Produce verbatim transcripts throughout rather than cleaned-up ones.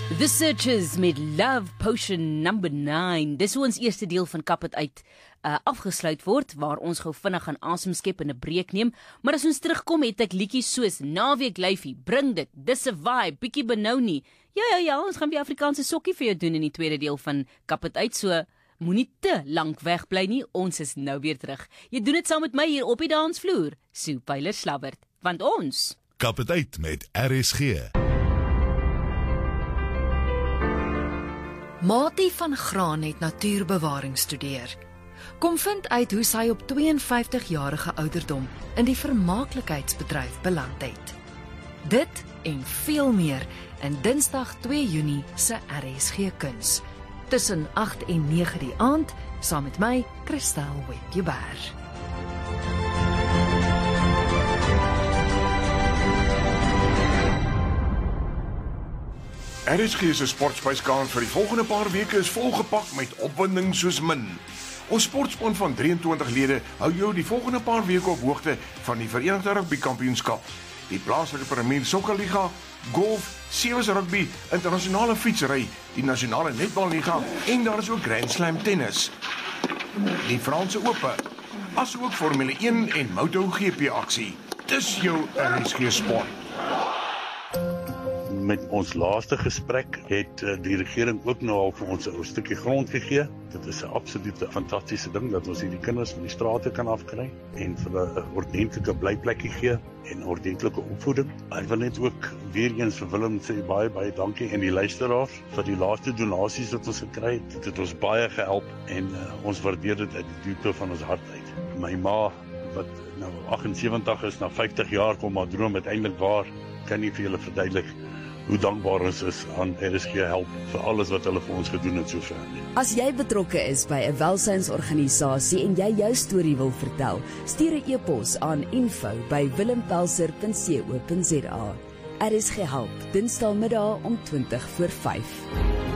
The Searchers met Love Potion number nine. Dis hoe ons eerste deel van Kap het uit uh, afgesluit word, waar ons gou vinnig gaan asem skep en 'n breek neem. Maar as ons terugkom, het ek liedjies soos Naweek Lyfie, Bring Dit, Dis 'n Vibe, Bietjie Benounie. Ja, ja, ja, ons gaan weer Afrikaanse sokkie vir jou doen in die tweede deel van Kap het uit, so moenie te lank wegbly nie, ons is nou weer terug. Jy doen dit saam met my hier op die dansvloer, Sue Pyler Slabbert, want ons Kap het uit met R S G. Mati van Graan het natuurbewaring studeer. Kom vind uit hoe sy op twee en vyftig jarige ouderdom in die vermaaklikheidsbedryf beland het. Dit en veel meer in Dinsdag twee Junie se R S G Kuns. Tussen agt en nege die aand, saam met my, Christel Webber. R S G se sportspyskaart vir die volgende paar weke is volgepak met opwinding soos min. Ons sportspan van drieëntwintig lede hou jou die volgende paar weke op hoogte van die Verenigde Rugby Kampioenskap, die plaaslike Premier Sokkerliga, golf, sewees rugby, internasionale fietsry, die nasionale netballiga en daar is ook Grand Slam tennis. Die Franse Ope, asook Formule een en MotoGP aksie. Dis jou R S G sport. Met ons laaste gesprek het die regering ook nou al vir ons 'n stukkie grond gegee. Dit is 'n absolute fantastiese ding dat ons hierdie kinders van die strate kan afkry en vir 'n ordentlike blyplekkie gee en ordentlike opvoeding. Ek wil net ook weer eens vir Willem sê baie baie dankie en die luisteraars vir die laaste donasies wat ons gekry het. Dit het ons baie gehelp en uh, ons waardeer dit uit die diepte van ons hart uit. My ma wat nou agt en sewentig is, na vyftig jaar kom haar droom uiteindelik waar, kan nie vir julle verduidelik hoe dankbaar ons is aan R S G help vir alles wat hulle vir ons gedoen het sover. As jy betrokke is by 'n welsynsorganisasie en jy jou storie wil vertel, stuur 'n e-pos aan info by willempelser punt co punt za. R S G help, Dinsdagmiddag om twintig voor vyf.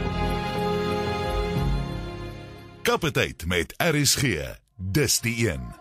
Kap het uit met R S G. Dis die een.